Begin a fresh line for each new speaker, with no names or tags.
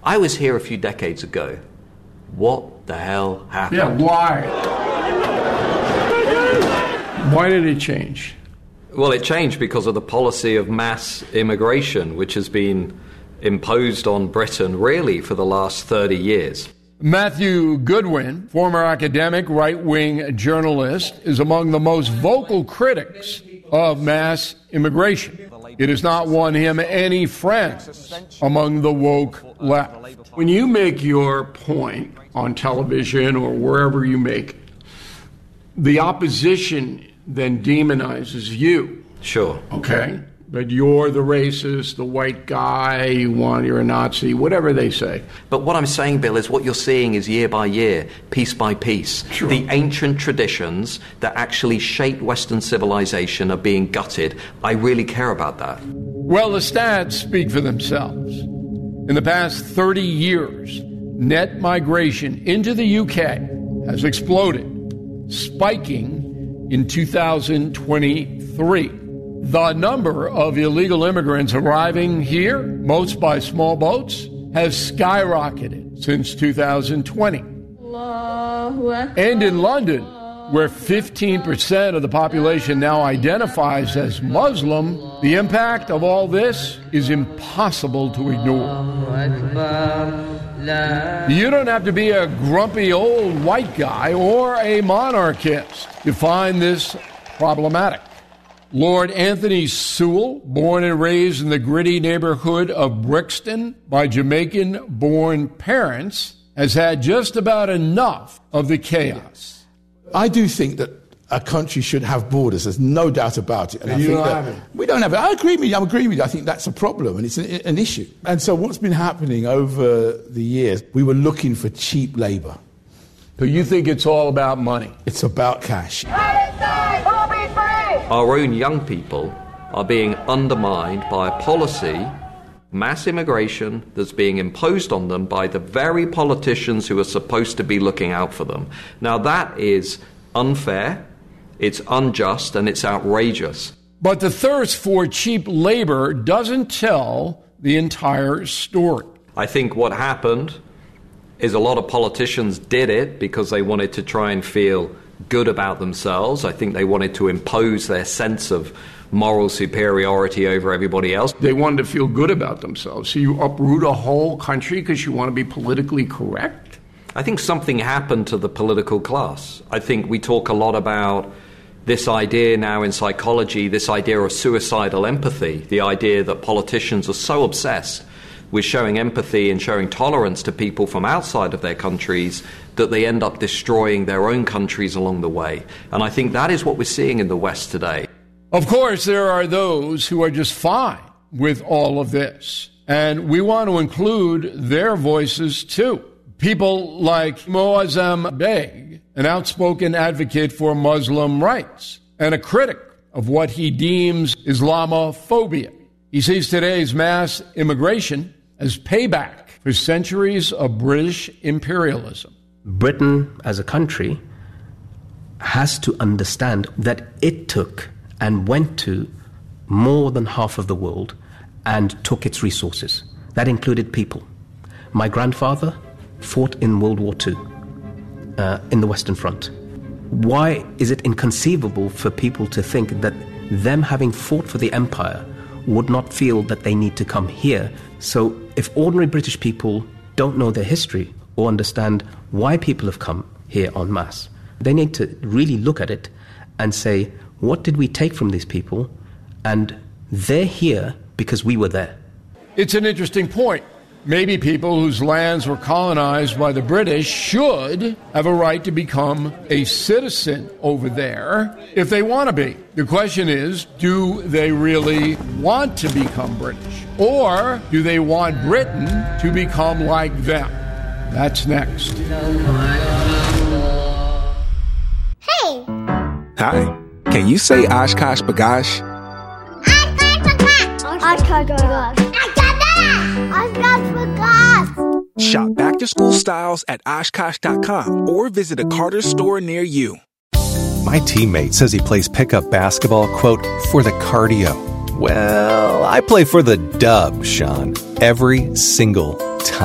I was here a few decades ago. What the hell happened?
Yeah, why? Why did it change?
Well, it changed because of the policy of mass immigration, which has been imposed on Britain really for the last 30 years.
Matthew Goodwin, former academic, right-wing journalist, is among the most vocal critics of mass immigration. It has not won him any friends among the woke left. When you make your point on television or wherever you make it, the opposition then demonizes you.
Sure.
Okay? But you're the racist, the white guy, you're a Nazi, whatever they say.
But what I'm saying, Bill, is what you're seeing is year by year, piece by piece.
Sure.
The ancient traditions that actually shaped Western civilization are being gutted. I really care about that.
Well, the stats speak for themselves. In the past 30 years, net migration into the UK has exploded, spiking in 2023. The number of illegal immigrants arriving here, most by small boats, has skyrocketed since 2020. And in London, where 15% of the population now identifies as Muslim, the impact of all this is impossible to ignore. You don't have to be a grumpy old white guy or a monarchist to find this problematic. Lord Anthony Sewell, born and raised in the gritty neighborhood of Brixton by Jamaican-born parents, has had just about enough of the chaos.
I do think that a country should have borders. There's no doubt about it. And
you don't have it.
We don't have it. I agree with you. I'm agreeing with you. I think that's a problem, and it's an issue. And so what's been happening over the years, we were looking for cheap labour.
So you think it's all about money?
It's about cash.
Our own young people are being undermined by a policy, mass immigration, that's being imposed on them by the very politicians who are supposed to be looking out for them. Now that is unfair, it's unjust, and it's outrageous.
But the thirst for cheap labor doesn't tell the entire story.
I think what happened is a lot of politicians did it because they wanted to try and feel good about themselves. I think they wanted to impose their sense of moral superiority over everybody else.
They wanted to feel good about themselves. So you uproot a whole country because you want to be politically correct?
I think something happened to the political class. I think we talk a lot about this idea now in psychology, this idea of suicidal empathy, the idea that politicians are so obsessed with showing empathy and showing tolerance to people from outside of their countries that they end up destroying their own countries along the way. And I think that is what we're seeing in the West today.
Of course, there are those who are just fine with all of this. And we want to include their voices too. People like Moazzam Beg, an outspoken advocate for Muslim rights and a critic of what he deems Islamophobia. He sees today's mass immigration as payback for centuries of British imperialism.
Britain as a country has to understand that it took and went to more than half of the world and took its resources. That included people. My grandfather fought in World War II in the Western Front. Why is it inconceivable for people to think that them having fought for the empire would not feel that they need to come here? So if ordinary British people don't know their history or understand why people have come here en masse, they need to really look at it and say, what did we take from these people? And they're here because we were there.
It's an interesting point. Maybe people whose lands were colonized by the British should have a right to become a citizen over there if they want to be. The question is, do they really want to become British? Or do they want Britain to become like them? That's next.
Hey!
Hi. Can you say Oshkosh Bagosh?
Oshkosh Bagosh.
Shop back-to-school styles at Oshkosh.com or visit a Carter's store near you.
My teammate says he plays pickup basketball, quote, for the cardio. Well, I play for the dub, Sean, every single